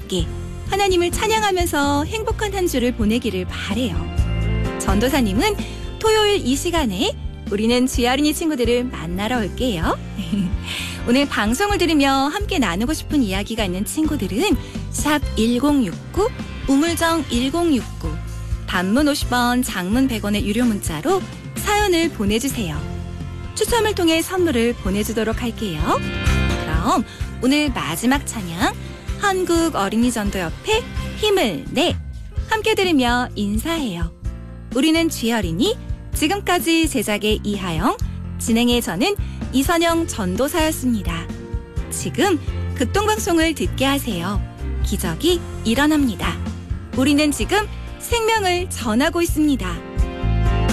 함께 하나님을 찬양하면서 행복한 한 주를 보내기를 바래요. 전도사님은 토요일 이 시간에 우리는 쥐어린이 친구들을 만나러 올게요. 오늘 방송을 들으며 함께 나누고 싶은 이야기가 있는 친구들은 샵 1069, 우물정 1069, 단문 50원, 장문 100원의 유료 문자로 사연을 보내주세요. 추첨을 통해 선물을 보내주도록 할게요. 그럼 오늘 마지막 찬양 한국어린이전도협회 힘을 내 함께 들으며 인사해요. 우리는 쥐어린이, 지금까지 제작의 이하영, 진행의 저는 이선영 전도사였습니다. 지금 극동방송을 듣게 하세요. 기적이 일어납니다. 우리는 지금 생명을 전하고 있습니다.